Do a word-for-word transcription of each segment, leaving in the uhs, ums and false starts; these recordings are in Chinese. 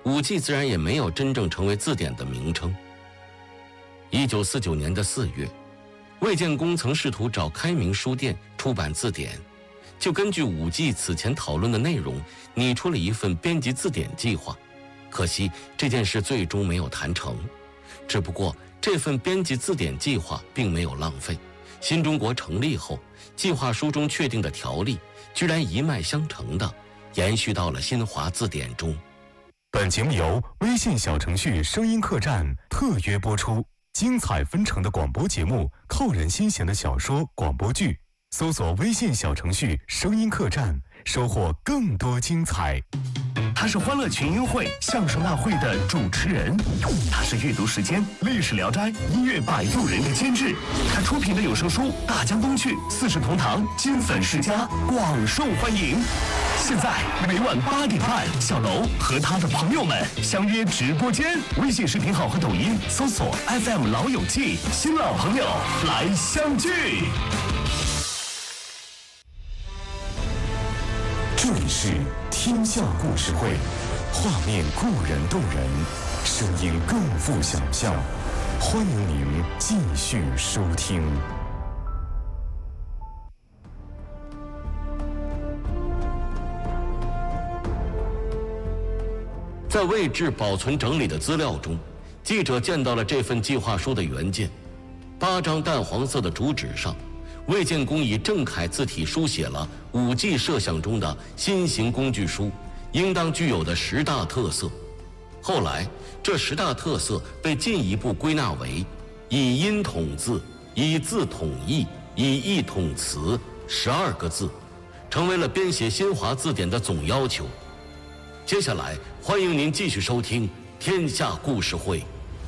五 G 自然也没有真正成为字典的名称。一九四九年的四月，魏建功曾试图找开明书店出版字典，就根据五 G 此前讨论的内容拟出了一份编辑字典计划。可惜这件事最终没有谈成。只不过这份编辑字典计划并没有浪费，新中国成立后，计划书中确定的条例居然一脉相承地延续到了新华字典中。 本节目由微信小程序声音客栈特约播出，精彩纷呈的广播节目，扣人心弦的小说广播剧，搜索微信小程序声音客栈，收获更多精彩。他是欢乐群英会相声大会的主持人，他是阅读时间历史聊斋音乐摆渡人的监制，他出品的有声书《大江东去》四世同堂金粉世家广受欢迎。现在每晚八点半，小楼和他的朋友们相约直播间，微信视频号和抖音搜索 F M 老友记，新老朋友来相聚。这里是天下故事会，画面固然动人，声音更富想象，欢迎您继续收听。 在魏志保存整理的资料中，记者见到了这份计划书的原件。八张淡黄色的主纸上，魏建功以正楷字体书写了五 G 设想中的新型工具书应当具有的十大特色。后来这十大特色被进一步归纳为以音统字、以字统义、以义统词十二个字，成为了编写新华字典的总要求。接下来欢迎您继续收听天下故事会。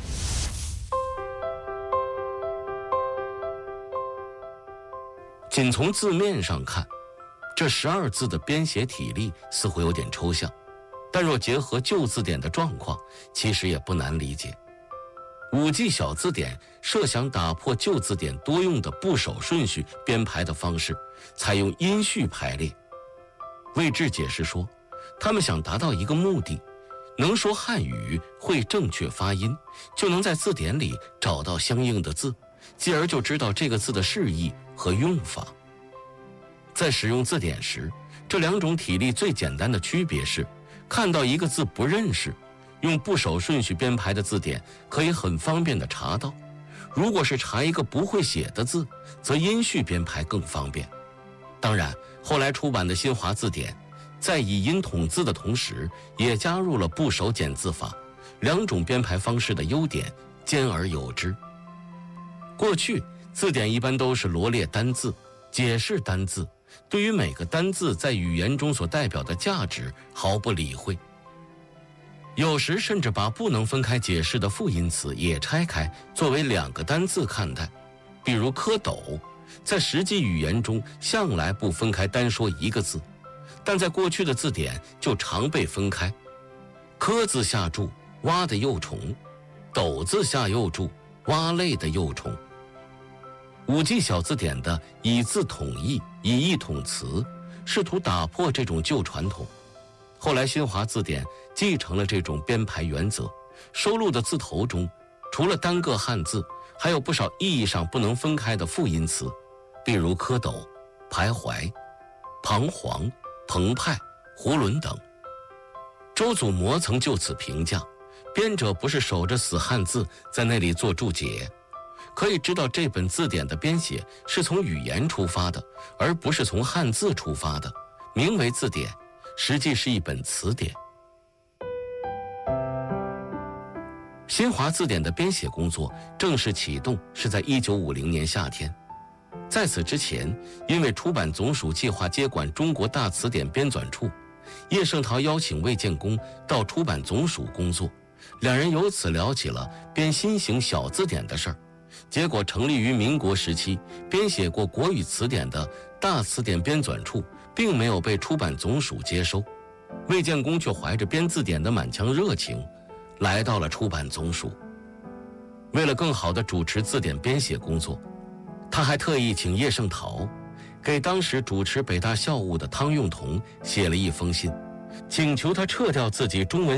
仅从字面上看，这十二字的编写体例似乎有点抽象，但若结合旧字典的状况，其实也不难理解。五 G 小字典设想打破旧字典多用的部首顺序编排的方式，采用音序排列。魏志解释说，他们想达到一个目的，能说汉语，会正确发音，就能在字典里找到相应的字，继而就知道这个字的释义和用法。在使用字典时，这两种体例最简单的区别是，看到一个字不认识，用部首顺序编排的字典可以很方便地查到；如果是查一个不会写的字，则音序编排更方便。当然，后来出版的新华字典在以音统字的同时，也加入了部首简字法，两种编排方式的优点兼而有之。过去字典一般都是罗列单字，解释单字，对于每个单字在语言中所代表的价值毫不理会，有时甚至把不能分开解释的复音词也拆开作为两个单字看待。比如蝌蚪，在实际语言中向来不分开单说一个字，但在过去的字典就常被分开。蝌字下注蛙的幼虫，斗字下又注蛙类的幼虫。五 G 小字典的以字统义、以义统词，试图打破这种旧传统。后来新华字典继承了这种编排原则，收录的字头中，除了单个汉字，还有不少意义上不能分开的复音词，比如蝌蚪、徘徊、彷徨、澎湃、囫囵等。周祖谟曾就此评价，编者不是守着死汉字在那里做注解，可以知道这本字典的编写是从语言出发的，而不是从汉字出发的，名为字典，实际是一本词典。新华字典的编写工作正式启动是在一九五零年夏天。在此之前，因为出版总署计划接管中国大词典编纂处，叶圣陶邀请魏建功到出版总署工作，两人由此聊起了编新型小字典的事儿。结果成立于民国时期编写过国语词典的大词典编纂处并没有被出版总署接收，魏建功却怀着编字典的满腔热情来到了出版总署。为了更好地主持字典编写工作，他还特意请叶圣陶给当时主持北大校务的汤用彤写了一封信，请求他撤掉自己中文